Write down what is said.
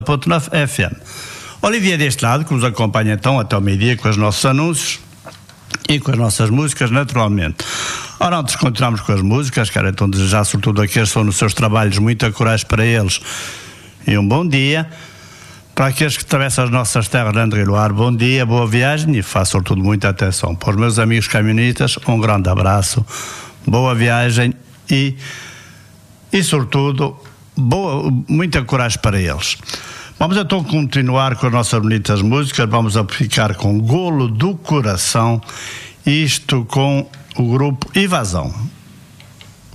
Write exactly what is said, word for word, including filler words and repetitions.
ponto nove F M. Olivia deste lado, que nos acompanha então até ao meio-dia com os nossos anúncios e com as nossas músicas, naturalmente. Ora, antes de continuarmos com as músicas, quero então desejar, sobretudo aqueles que estão nos seus trabalhos, muita coragem para eles e um bom dia. Para aqueles que atravessam as nossas terras de André Luar, bom dia, boa viagem e façam, sobretudo, muita atenção. Para os meus amigos caminhonistas, um grande abraço, boa viagem e, e sobretudo, boa, muita coragem para eles. Vamos então continuar com as nossas bonitas músicas, vamos a ficar com Golo do Coração, isto com o grupo Invasão.